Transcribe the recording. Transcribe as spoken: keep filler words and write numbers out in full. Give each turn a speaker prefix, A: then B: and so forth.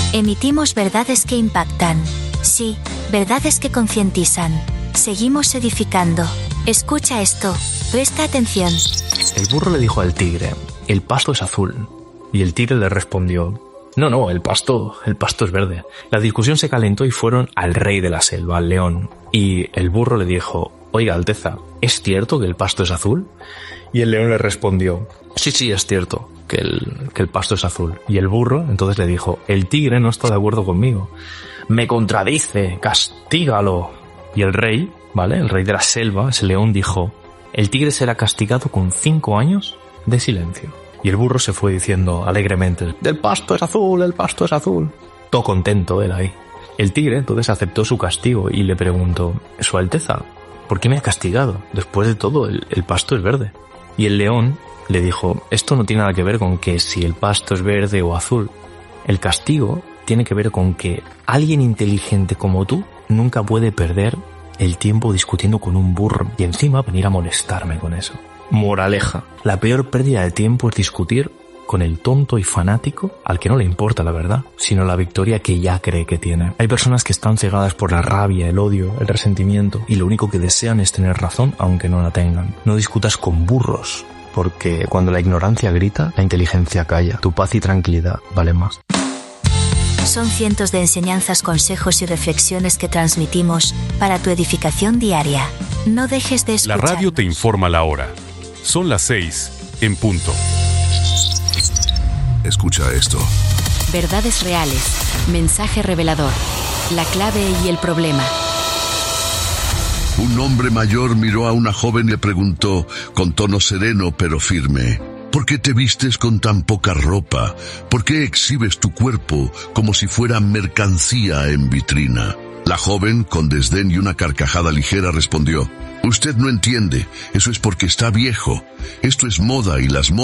A: Emitimos verdades que impactan. Sí, verdades que concientizan. Seguimos edificando. Escucha esto. Presta atención.
B: El burro le dijo al tigre: el pasto es azul. Y el tigre le respondió: no, no, el pasto, el pasto es verde. La discusión se calentó y fueron al rey de la selva, al león. Y el burro le dijo: oiga, Alteza, ¿es cierto que el pasto es azul? Y el león le respondió: sí, sí, es cierto que el, que el pasto es azul. Y el burro entonces le dijo: el tigre no está de acuerdo conmigo. Me contradice, castígalo. Y el rey, ¿vale? El rey de la selva, ese león, dijo: el tigre será castigado con cinco años de silencio. Y el burro se fue diciendo alegremente: el pasto es azul, el pasto es azul. Todo contento él ahí. El tigre entonces aceptó su castigo y le preguntó: Su Alteza, ¿por qué me ha castigado? Después de todo, el, el pasto es verde. Y el león le dijo: esto no tiene nada que ver con que si el pasto es verde o azul. El castigo tiene que ver con que alguien inteligente como tú nunca puede perder el tiempo discutiendo con un burro y encima venir a molestarme con eso. Moraleja: la peor pérdida de tiempo es discutir con el tonto y fanático al que no le importa la verdad, sino la victoria que ya cree que tiene. Hay personas que están cegadas por la rabia, el odio, el resentimiento y lo único que desean es tener razón aunque no la tengan. No discutas con burros, porque cuando la ignorancia grita, la inteligencia calla. Tu paz y tranquilidad vale más.
A: Son cientos de enseñanzas, consejos y reflexiones que transmitimos para tu edificación diaria. No dejes de escucharnos.
C: La radio te informa la hora. Son las seis en punto.
D: Escucha esto.
E: Verdades reales. Mensaje revelador. La clave y el problema.
D: Un hombre mayor miró a una joven y le preguntó, con tono sereno pero firme: ¿por qué te vistes con tan poca ropa? ¿Por qué exhibes tu cuerpo como si fuera mercancía en vitrina? La joven, con desdén y una carcajada ligera, respondió: usted no entiende, eso es porque está viejo. Esto es moda y las modas